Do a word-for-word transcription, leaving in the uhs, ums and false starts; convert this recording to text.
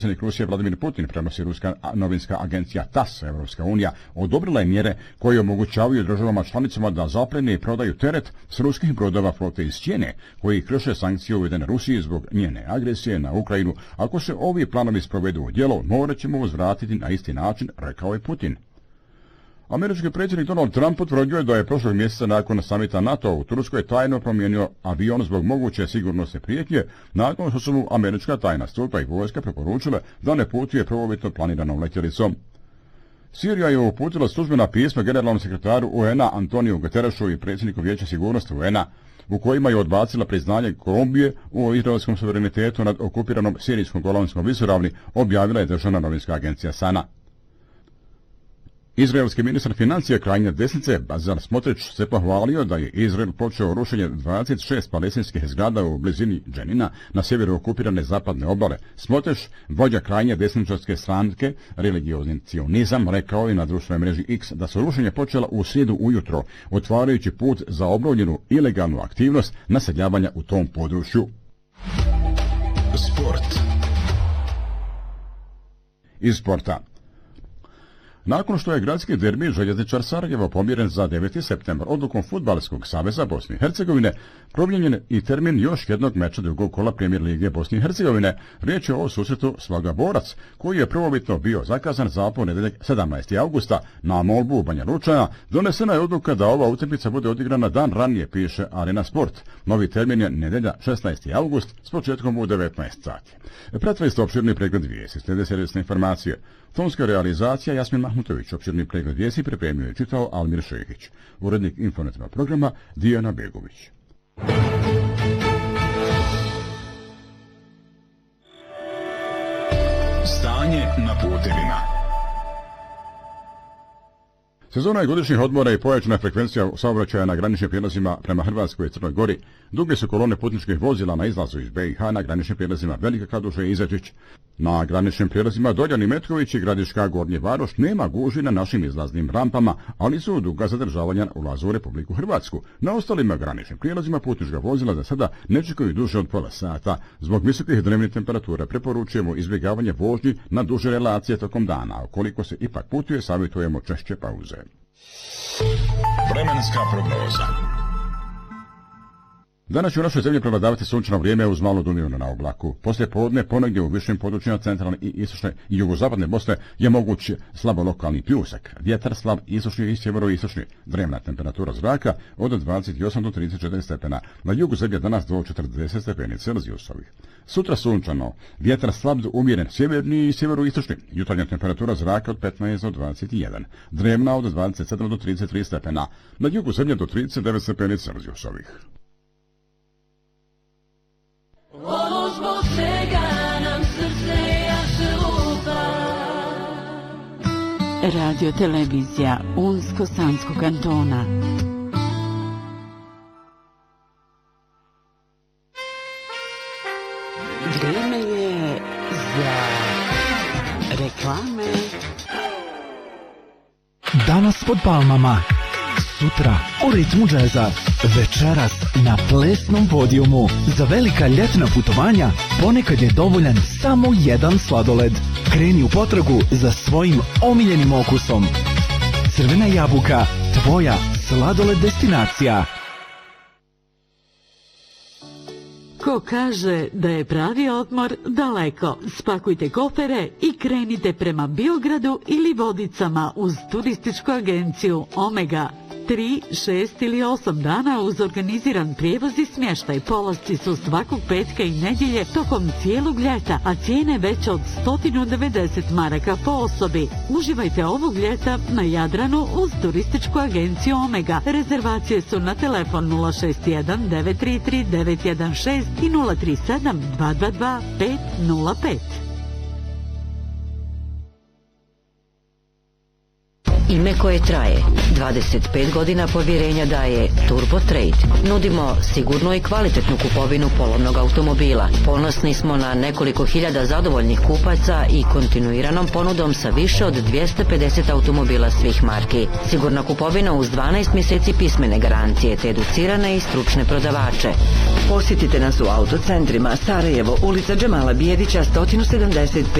Predsjednik Rusije Vladimir Putin, prenosi ruska novinska agencija TASS. Evropska unija odobrila je mjere koje omogućavaju državama članicama da zaplene i prodaju teret s ruskih brodova flote iz Kine, koji krše sankcije uvedene Rusiji zbog njene agresije na Ukrajinu. Ako se ovi planovi sprovedu u djelo, morat ćemo uzvratiti na isti način, rekao je Putin. Američki predsjednik Donald Trump potvrđuje da je prošlog mjeseca nakon samita NATO u Turskoj tajno promijenio avion zbog moguće sigurnosne prijetnje, nakon što su mu američka tajna služba i vojska preporučile da ne putuje prvobitno planiranom letjelicom. Sirija je uputila službena pisma generalnom sekretaru U N-a Antoniju Guterresu i predsjedniku Vijeća sigurnosti U N-a, u kojima je odbacila priznanje Kolumbije o izraelskom suverenitetu nad okupiranom sirijskom Golanskom visoravni, objavila je državna novinska agencija SANA. Izraelski ministar financija krajnje desnice Bezalel Smotrić se pohvalio da je Izrael počeo rušenje dvadeset šest palestinskih zgrada u blizini Dženina na sjeveru okupirane zapadne obale. Smotrić, vođa krajnje desničarske stranke Religiozni cionizam, rekao je na društvenoj mreži X da su rušenje počela u srijedu ujutro, otvarajući put za obnovljenu ilegalnu aktivnost naseljavanja u tom području. Sport. Iz sporta. Nakon što je gradski derbi Željezničar Sarajevo pomjeren za deveti septembar odlukom Fudbalskog saveza Bosne i Hercegovine, promijenjen i termin još jednog meča drugog kola Premijer lige Bosne i Hercegovine. Riječ je o susretu Sloga Borac, koji je prvobitno bio zakazan za ponedjeljak sedamnaestog avgusta. Na molbu Banja Lučana donesena je odluka da ova utakmica bude odigrana dan ranije, piše Arena Sport. Novi termin je nedjelja šesnaesti avgust s početkom u devetnaest sati. Pratili ste opširni pregled vijesti, slijede servisne informacije. Tonska realizacija Jasmin Mahmutović, opširni pregled vijesti pripremio je čitao Almir Šehić, urednik Infonetima programa Dijana Begović. Stanje na putevima. Sezona je godišnjih odmora i pojačana frekvencija saobraćaja na graničnim prijelazima prema Hrvatskoj i Crnoj Gori. Duge su kolone putničkih vozila na izlazu iz B i H na graničnim prijelazima Velika Kladuša i Izečić. Na graničnim prijelazima Doljan i Metković i Gradiška Gornji Varoš nema gužvi na našim izlaznim rampama, ali su duga zadržavanja ulazu u Republiku Hrvatsku. Na ostalima graničnim prijelazima putnička vozila za sada ne čekaju duže od pola sata. Zbog visokih dnevnih temperatura preporučujemo izbjegavanje vožnji na duže relacije tokom dana. Ukoliko se ipak putuje, savjetujemo češće pauze. Vremenska prognoza. Danas će u našoj zemlji prevladavati sunčano vrijeme uz malo dunivno na oblaku. Poslije podne ponegdje u višim područjima centralne i istočne i jugozapadne Bosne je moguć slabo lokalni pljusak. Vjetar slab istočni i sjeveroistočni. Dnevna temperatura zraka od dvadeset osam do trideset četiri stepena. Na jugu zemlje danas do četrdeset stepeni Celzijusovih. Sutra sunčano. Vjetar slab umjeren sjeverni i sjeveroistočni. Jutarnja temperatura zraka od petnaest do dvadeset jedan. Dnevna od dvadeset sedam do trideset tri stepena. Na jugu zemlje do trideset devet stepeni Celzijusovih. Ono zbog čega nam srce jače lupa. Radio televizija Unsko-Sanskog kantona. Vrijeme je za reklame. Danas pod palmama, sutra u ritmu džeza, večeras na plesnom podijumu. Za velika ljetna putovanja ponekad je dovoljan samo jedan sladoled. Kreni u potragu za svojim omiljenim okusom. Crvena jabuka, tvoja sladoled destinacija. Ko kaže da je pravi odmor daleko, spakujte kofere i krenite prema Biogradu ili Vodicama uz turističku agenciju Omega. Tri, šest ili osam dana uz organiziran prijevoz i smještaj. Polasci su svakog petka i nedjelje tokom cijelog ljeta, a cijene veće od sto devedeset maraka po osobi. Uživajte ovog ljeta na Jadranu uz turističku agenciju Omega. Rezervacije su na telefon nula šest jedan devet tri tri devet jedan šest i nula tri sedam dva dva dva pet nula pet. Ime koje traje. dvadeset pet godina povjerenja daje Turbo Trade. Nudimo sigurnu i kvalitetnu kupovinu polovnog automobila. Ponosni smo na nekoliko hiljada zadovoljnih kupaca i kontinuiranom ponudom sa više od dvjesto pedeset automobila svih marki. Sigurna kupovina uz dvanaest mjeseci pismene garancije te educirane i stručne prodavače. Posjetite nas u autocentrima Sarajevo, ulica Džemala Bijedića sto sedamdeset pet